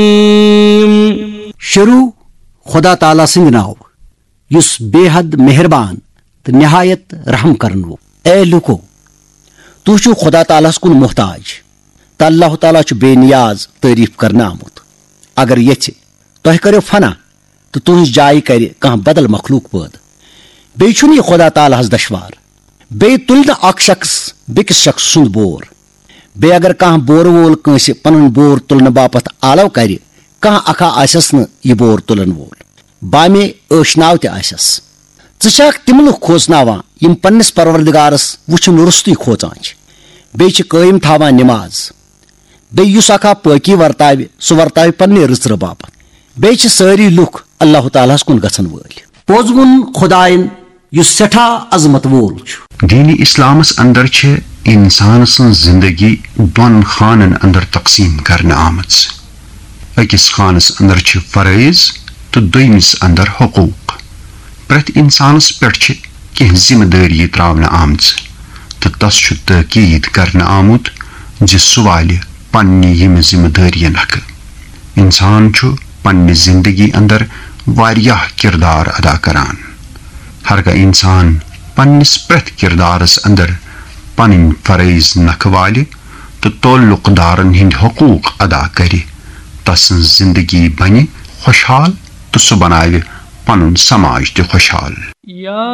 شروع خدا تعالیٰ سند ناو یس بے حد مہربان تو نہایت رحم کرن وہ. اے لوکو تو چھو خدا تعالیٰ کن محتاج تو اللہ تعالیٰ چھ بے نیاز تعریف کرنا آمت. اگر یچھ تہ کرو فنا تو تہذ جائے کر کھانا بدل مخلوق پید. بیچن یہ خدا تعالیٰ ہس دشوار. بے تل نہ اخ شخص بیکس شخص سند بور. بے اگر کھانا بور وول کنس پن بور تلنے باپت آلو کر کھانا اکھا آسس نا یہ بور تلن وول بامے اشناو تہ آسس. ژٕ تم لوگ کھوژناوان یم پنس پروردگارس وچھن رستُے کھوژان چھ. بیٚیہِ چھِ قٲیِم تھاوان نماز. بیٚیہِ یُس اکھا پٲکی ورتاوِ سُہ ورتاوِ پننہِ رٕژرٕ باپت. بیٚیہِ چھِ سٲری لُکھ اللہ تعالیٰ ہس کُن گژھن وٲلۍ. پوٚز ووٚن خدایَن یُس سٮ۪ٹھاہ عظمت وول چھُ. دینی اسلامس اندر چھ انسان سن زندگی دون خانن اندر تقسیم کرنے آمت. اکس خانس اندر چھ فرائض تو دویمس اندر حقوق. پرت انسانس پہ کی ذمہ داری تراؤن آمت تو تس تاکید کرنے آمت زِ سُہ والہِ پننہِ یم ذمہ داری نکھٕ. انسان چھ پننہِ زندگی اندر واریاہ کردار ادا کران. ہرگاہ انسان پننس پرت کردارس اندر پن فرائض نکھٕ والہِ تو تعلق دارن ہند حقوق ادا کرِ تسن زندگی بنہِ خوشحال تو سہ بناوِ پنن سماج تہ خوشحال.